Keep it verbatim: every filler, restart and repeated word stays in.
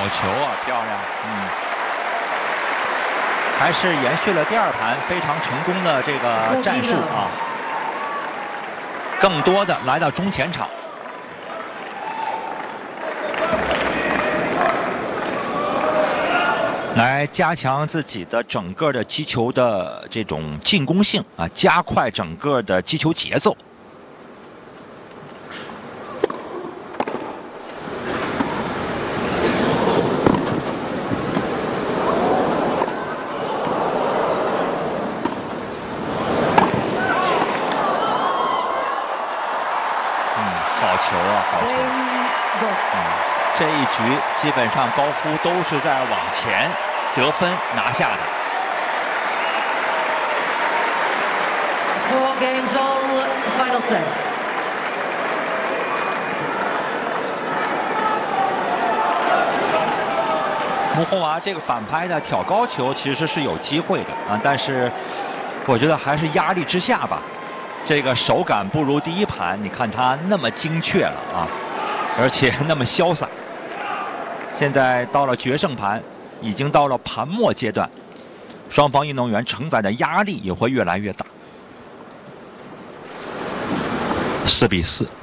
球啊，漂亮，嗯，还是延续了第二盘非常成功的这个战术啊，更多的来到中前场。来加强自己的整个的击球的这种进攻性啊，加快整个的击球节奏。嗯，好球啊，好球！嗯，这一局基本上高夫都是在往前得分拿下的。 Four games all, final sets. 穆霍娃这个反拍的挑高球其实是有机会的啊，但是我觉得还是压力之下吧，这个手感不如第一盘。你看他那么精确了啊，而且那么潇洒。现在到了决胜盘。已经到了盘末阶段，双方运动员承载的压力也会越来越大。四比四。